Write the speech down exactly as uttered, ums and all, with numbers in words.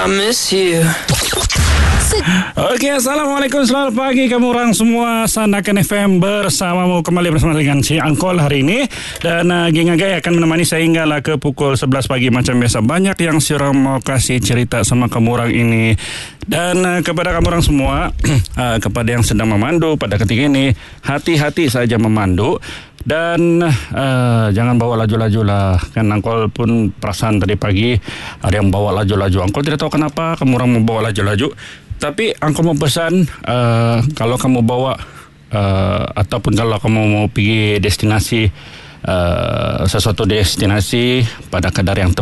I miss you. Okey, Assalamualaikum, selamat pagi kamu orang semua. Sandakan F M bersamamu kembali bersama dengan si Angkol hari ini. Dan uh, Geng Agai akan menemani saya hinggalah ke pukul sebelas pagi macam biasa. Banyak yang si orang mau kasih cerita sama kamu orang ini. Dan uh, kepada kamu orang semua, uh, kepada yang sedang memandu pada ketika ini, hati-hati saja memandu. Dan uh, jangan bawa laju-laju lah. Kan Angkol pun perasaan tadi pagi ada yang bawa laju-laju. Angkol tidak tahu kenapa kamu orang mau bawa laju-laju. Tapi Angkol mau pesan, uh, kalau kamu bawa uh, ataupun kalau kamu mau pergi destinasi, uh, sesuatu destinasi pada kadar yang tepat,